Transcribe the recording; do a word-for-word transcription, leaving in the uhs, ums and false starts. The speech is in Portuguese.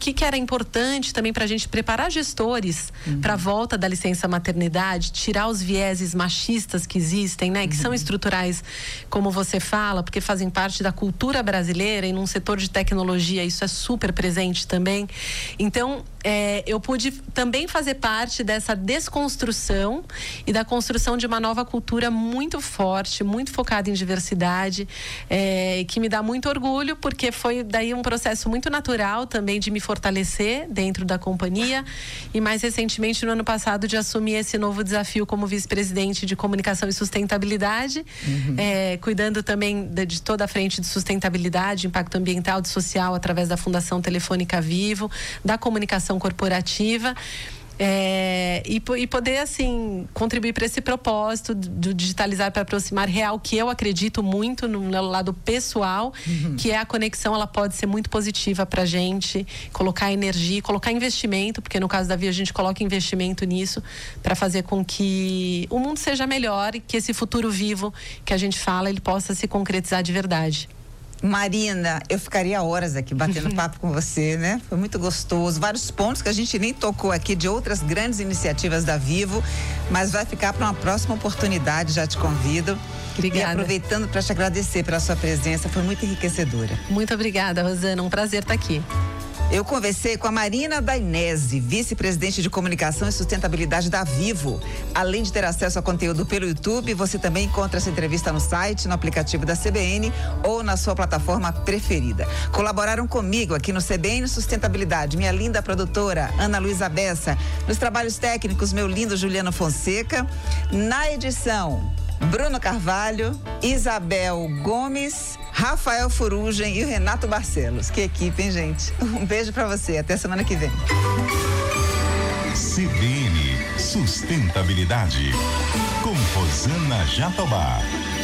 que, que era importante também para a gente preparar gestores uhum. para a volta da licença maternidade, tirar os vieses machistas que existem, né? Que uhum. são estruturais, como você fala, porque fazem parte da cultura brasileira e num setor de tecnologia isso é super presente também. Então, é, eu pude também fazer parte dessa desconstrução e da construção de uma nova cultura muito forte, muito focada em diversidade, é, que me dá muito orgulho, porque foi daí um processo muito natural também de me fortalecer dentro da companhia e mais recentemente no ano passado de assumir esse novo desafio como vice-presidente de comunicação e sustentabilidade, uhum. é, cuidando também de, de toda a frente de sustentabilidade, impacto ambiental e social através da Fundação Telefônica Vivo, da comunicação corporativa. É, e, e poder assim contribuir para esse propósito do digitalizar para aproximar real, que eu acredito muito no, no lado pessoal, uhum. que é a conexão, ela pode ser muito positiva para a gente, colocar energia, colocar investimento, porque no caso da Via a gente coloca investimento nisso para fazer com que o mundo seja melhor e que esse futuro vivo que a gente fala, ele possa se concretizar de verdade. Marina, eu ficaria horas aqui batendo papo com você, né? Foi muito gostoso, vários pontos que a gente nem tocou aqui de outras grandes iniciativas da Vivo, mas vai ficar para uma próxima oportunidade, já te convido. Obrigada. E aproveitando para te agradecer pela sua presença, foi muito enriquecedora. Muito obrigada, Rosana, um prazer estar aqui. Eu conversei com a Marina Dainese, vice-presidente de comunicação e sustentabilidade da Vivo. Além de ter acesso a conteúdo pelo YouTube, você também encontra essa entrevista no site, no aplicativo da C B N ou na sua plataforma preferida. Colaboraram comigo aqui no C B N Sustentabilidade, minha linda produtora Ana Luísa Bessa, nos trabalhos técnicos, meu lindo Juliano Fonseca, na edição Bruno Carvalho, Isabel Gomes, Rafael Furugem e o Renato Barcelos. Que equipe, hein, gente? Um beijo pra você, até semana que vem. C B N Sustentabilidade com Rosana Jatobá.